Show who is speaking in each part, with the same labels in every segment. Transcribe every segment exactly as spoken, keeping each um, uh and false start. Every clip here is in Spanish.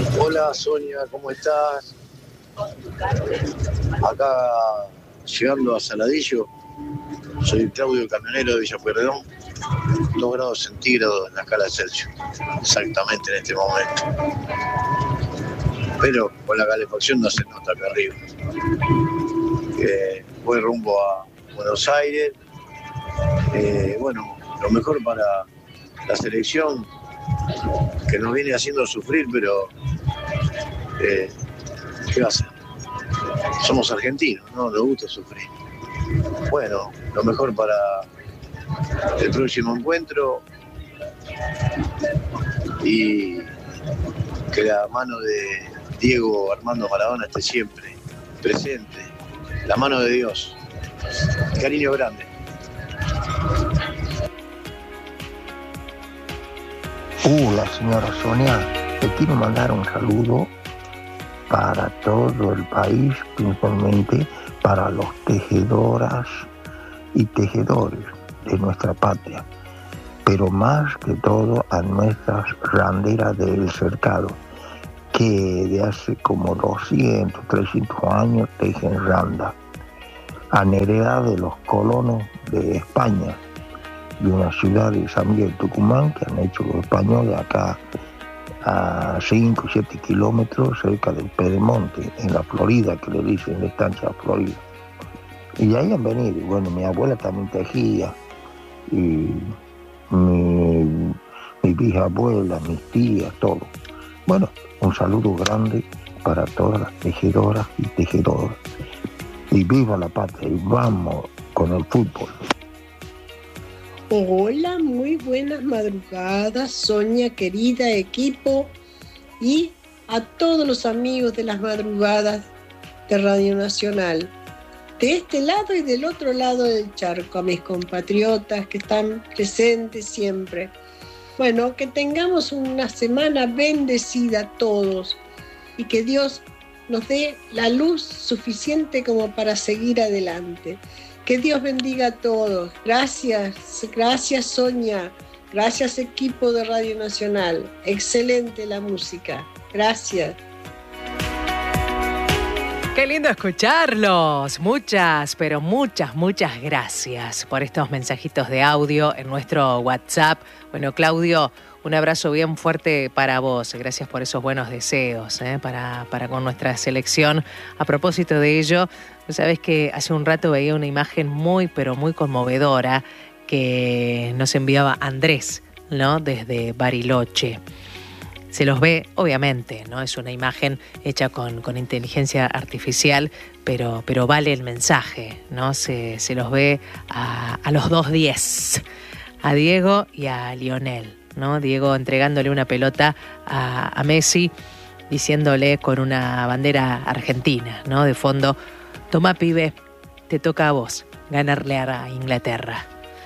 Speaker 1: Hola Sonia, ¿cómo estás? Acá llegando a Saladillo, soy Claudio, camionero de Villa Pueyrredón, dos grados centígrados en la escala de Celsius, exactamente en este momento. Pero con la calefacción no se nota acá arriba. Eh, voy rumbo a Buenos Aires. Eh, bueno, lo mejor para la selección, que nos viene haciendo sufrir, pero eh, ¿qué va a hacer? Somos argentinos, ¿no? Nos gusta sufrir. Bueno, lo mejor para el próximo encuentro y que la mano de Diego Armando Maradona esté siempre presente. La mano de Dios. Cariño grande.
Speaker 2: Hola, señora Sonia. Le quiero mandar un saludo para todo el país, principalmente para los tejedoras y tejedores de nuestra patria, pero más que todo a nuestras randeras del cercado, que de hace como doscientos, trescientos años tejen randa, han heredado de los colonos de España, de una ciudad de San Miguel Tucumán, que han hecho los españoles acá a cinco o siete kilómetros cerca del Pedemonte, en la Florida, que le dicen la estancia Florida. Y de ahí han venido. Y bueno, mi abuela también tejía, y mi, mi bisabuela, mis tías, todo. Bueno, un saludo grande para todas las tejedoras y tejedores. Y viva la patria, y vamos con el fútbol.
Speaker 3: Hola, muy buenas madrugadas, Sonia, querida equipo, y a todos los amigos de las madrugadas de Radio Nacional, de este lado y del otro lado del charco, a mis compatriotas que están presentes siempre. Bueno, que tengamos una semana bendecida todos y que Dios nos dé la luz suficiente como para seguir adelante. Que Dios bendiga a todos. Gracias, gracias Sonia, gracias equipo de Radio Nacional. Excelente la música. Gracias.
Speaker 4: Qué lindo escucharlos. Muchas, pero muchas, muchas gracias por estos mensajitos de audio en nuestro WhatsApp. Bueno, Claudio, un abrazo bien fuerte para vos. Gracias por esos buenos deseos ¿eh? para, para con nuestra selección. A propósito de ello, sabes que hace un rato veía una imagen muy, pero muy conmovedora que nos enviaba Andrés, ¿no? Desde Bariloche. Se los ve, obviamente, ¿no? Es una imagen hecha con, con inteligencia artificial, pero, pero vale el mensaje, ¿no? Se, se los ve a, a los dos diez, a Diego y a Lionel, ¿no? Diego entregándole una pelota a, a Messi, diciéndole con una bandera argentina, ¿no? De fondo, toma pibe, te toca a vos ganarle a Inglaterra.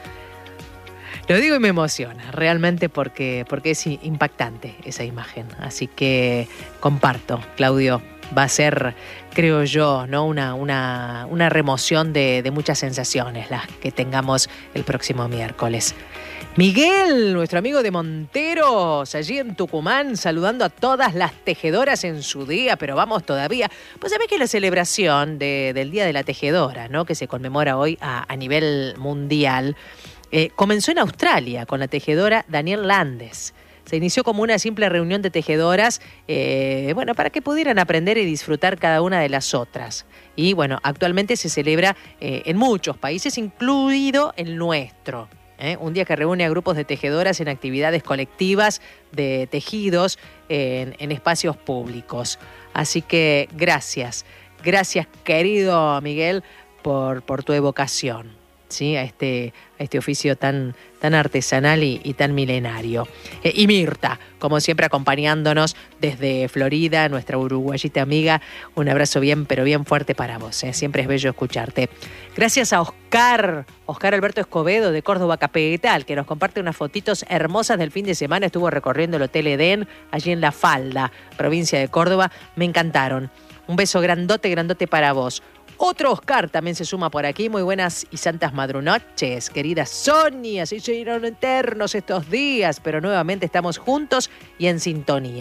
Speaker 4: Lo digo y me emociona, realmente, porque, porque es impactante esa imagen. Así que comparto, Claudio, va a ser, creo yo, ¿no? una, una, una remoción de, de muchas sensaciones las que tengamos el próximo miércoles. Miguel, nuestro amigo de Monteros, allí en Tucumán, saludando a todas las tejedoras en su día, pero vamos todavía. Pues sabés que la celebración de, del Día de la Tejedora, ¿no? Que se conmemora hoy a, a nivel mundial, eh, comenzó en Australia con la tejedora Danielle Landes. Se inició como una simple reunión de tejedoras, eh, bueno, para que pudieran aprender y disfrutar cada una de las otras. Y bueno, actualmente se celebra eh, en muchos países, incluido el nuestro. ¿Eh? Un día que reúne a grupos de tejedoras en actividades colectivas de tejidos en, en espacios públicos. Así que gracias, gracias querido Miguel por, por tu evocación, ¿sí? a, este, a este oficio tan, tan artesanal y, y tan milenario. Eh, y Mirta, como siempre, acompañándonos desde Florida, nuestra uruguayita amiga, un abrazo bien, pero bien fuerte para vos. ¿eh? Siempre es bello escucharte. Gracias a Oscar, Oscar Alberto Escobedo de Córdoba Capital, que nos comparte unas fotitos hermosas del fin de semana. Estuvo recorriendo el Hotel Edén, allí en La Falda, provincia de Córdoba. Me encantaron. Un beso grandote, grandote para vos. Otro Oscar también se suma por aquí. Muy buenas y santas madrunoches, querida Sonia. Se hicieron eternos estos días, pero nuevamente estamos juntos y en sintonía.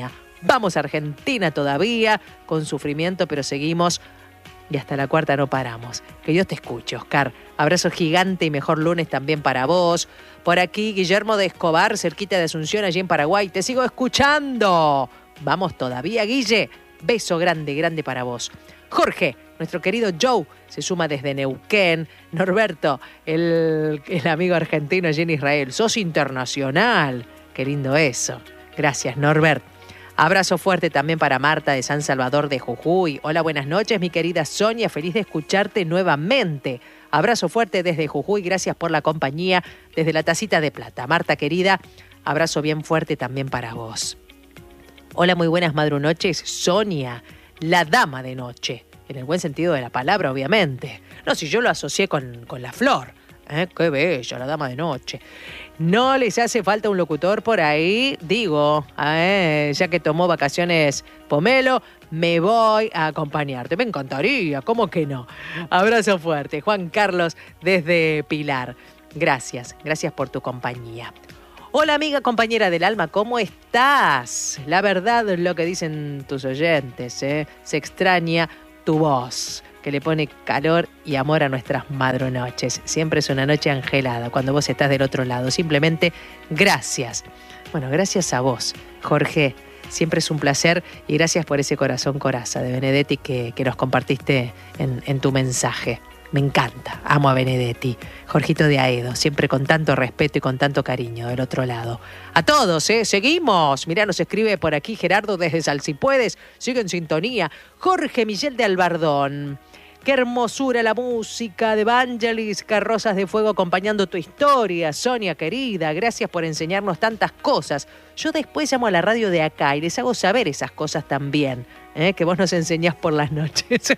Speaker 4: Vamos a Argentina todavía, con sufrimiento, pero seguimos y hasta la cuarta no paramos. Que Dios te escuche, Oscar. Abrazo gigante y mejor lunes también para vos. Por aquí, Guillermo de Escobar, cerquita de Asunción, allí en Paraguay. Te sigo escuchando. Vamos todavía, Guille. Beso grande, grande para vos. Jorge, nuestro querido Joe, se suma desde Neuquén. Norberto, el, el amigo argentino allí en Israel. Sos internacional. Qué lindo eso. Gracias, Norbert. Abrazo fuerte también para Marta de San Salvador de Jujuy. Hola, buenas noches, mi querida Sonia. Feliz de escucharte nuevamente. Abrazo fuerte desde Jujuy. Gracias por la compañía desde la Tacita de Plata. Marta, querida, abrazo bien fuerte también para vos. Hola, muy buenas madrunoches. Sonia, la dama de noche. En el buen sentido de la palabra, obviamente. No, si yo lo asocié con, con la flor. ¿Eh? Qué bello, la dama de noche. ¿No les hace falta un locutor por ahí? Digo, eh, ya que tomó vacaciones Pomelo, me voy a acompañarte. Me encantaría, ¿cómo que no? Abrazo fuerte. Juan Carlos desde Pilar. Gracias, gracias por tu compañía. Hola amiga, compañera del alma, ¿cómo estás? La verdad es lo que dicen tus oyentes, ¿eh? Se extraña tu voz, que le pone calor y amor a nuestras madrunoches. Siempre es una noche angelada cuando vos estás del otro lado. Simplemente gracias. Bueno, gracias a vos, Jorge. Siempre es un placer y gracias por ese corazón coraza de Benedetti que, que nos compartiste en, en tu mensaje. Me encanta, amo a Benedetti. Jorgito de Aedo, siempre con tanto respeto y con tanto cariño del otro lado. A todos, ¿eh? Seguimos. Mirá, nos escribe por aquí Gerardo desde Salsipuedes. Sigue en sintonía. Jorge Miguel de Albardón. Qué hermosura la música de Vangelis, Carrozas de Fuego acompañando tu historia. Sonia, querida, gracias por enseñarnos tantas cosas. Yo después llamo a la radio de acá y les hago saber esas cosas también, ¿eh? Que vos nos enseñás por las noches.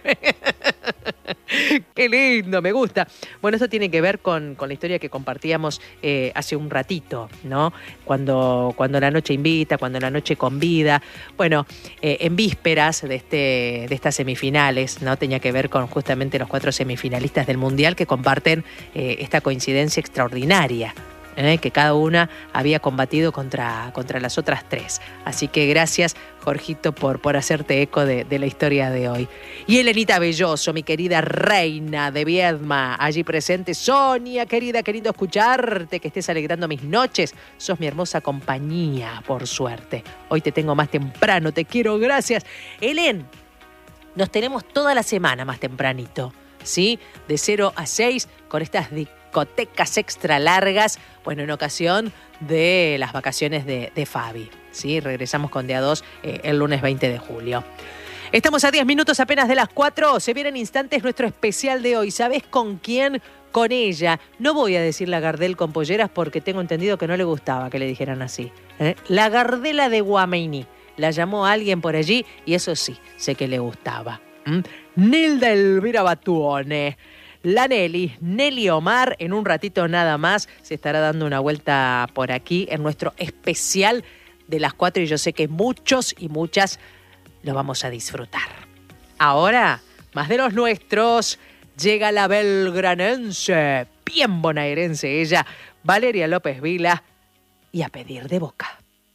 Speaker 4: Qué lindo, me gusta. Bueno, esto tiene que ver con, con la historia que compartíamos eh, hace un ratito, ¿no? Cuando, cuando la noche invita, cuando la noche convida. Bueno, eh, en vísperas de, este, de estas semifinales, ¿no? Tenía que ver con justamente los cuatro semifinalistas del Mundial que comparten eh, esta coincidencia extraordinaria. ¿Eh? Que cada una había combatido contra, contra las otras tres. Así que gracias, Jorgito, por, por hacerte eco de, de la historia de hoy. Y Elenita Belloso, mi querida reina de Viedma, allí presente. Sonia, querida, querido escucharte, que estés alegrando mis noches. Sos mi hermosa compañía, por suerte. Hoy te tengo más temprano, te quiero, gracias. Elen, nos tenemos toda la semana más tempranito, ¿sí? De cero a seis, con estas discotecas extra largas, bueno, en ocasión de las vacaciones de, de Fabi, ¿sí? Regresamos con día dos eh, el lunes veinte de julio. Estamos a diez minutos apenas de las cuatro, se viene en instantes nuestro especial de hoy. ¿Sabés con quién? Con ella. No voy a decir la Gardel con polleras porque tengo entendido que no le gustaba que le dijeran así, ¿eh? La Gardela de Guameiní. La llamó a alguien por allí y eso sí, sé que le gustaba. ¿Mm? Nilda Elvira Batuone. La Nelly, Nelly Omar, en un ratito nada más se estará dando una vuelta por aquí en nuestro especial de las cuatro y yo sé que muchos y muchas lo vamos a disfrutar. Ahora, más de los nuestros, llega la belgranense, bien bonaerense ella, Valeria López Vila, y a pedir de boca.